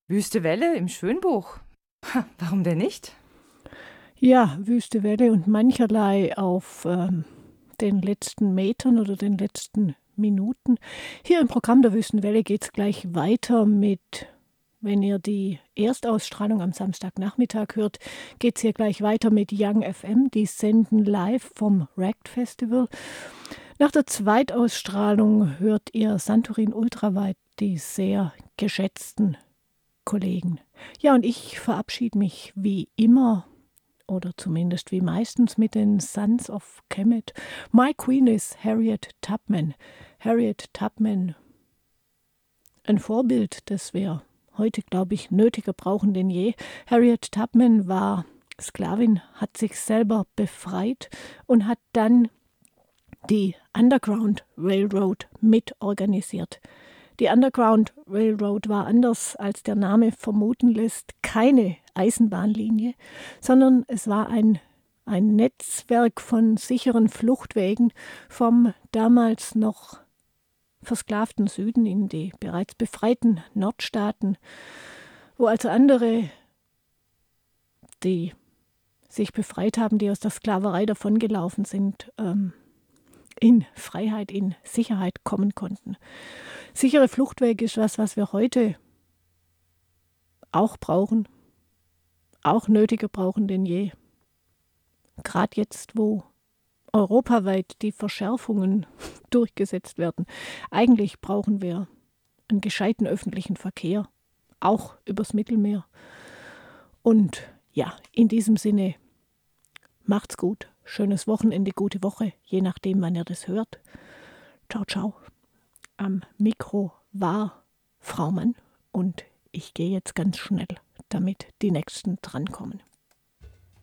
Wüste Welle im Schönbuch. Warum denn nicht? Ja, Wüste Welle und mancherlei auf den letzten Metern oder den letzten Minuten. Hier im Programm der Wüstenwelle geht es gleich weiter mit, wenn ihr die Erstausstrahlung am Samstagnachmittag hört, geht es hier gleich weiter mit Young FM. Die senden live vom Rect Festival. Nach der Zweitausstrahlung hört ihr Santorin Ultraweit, die sehr geschätzten Kollegen. Ja, und ich verabschiede mich wie immer oder zumindest wie meistens mit den Sons of Kemet. My Queen ist Harriet Tubman. Harriet Tubman, ein Vorbild, das wir heute, glaube ich, nötiger brauchen denn je. Harriet Tubman war Sklavin, hat sich selber befreit und hat dann die Underground Railroad mitorganisiert. Die Underground Railroad war, anders als der Name vermuten lässt, keine Eisenbahnlinie, sondern es war ein Netzwerk von sicheren Fluchtwegen vom damals noch versklavten Süden in die bereits befreiten Nordstaaten, wo also andere, die sich befreit haben, die aus der Sklaverei davongelaufen sind, in Freiheit, in Sicherheit kommen konnten. Sichere Fluchtweg ist was wir heute auch brauchen, auch nötiger brauchen denn je. Gerade jetzt, wo europaweit die Verschärfungen durchgesetzt werden. Eigentlich brauchen wir einen gescheiten öffentlichen Verkehr, auch übers Mittelmeer. Und ja, in diesem Sinne, macht's gut, schönes Wochenende, gute Woche, je nachdem, wann ihr das hört. Ciao, ciao. Am Mikro war Frau Mann und ich gehe jetzt ganz schnell, damit die Nächsten drankommen.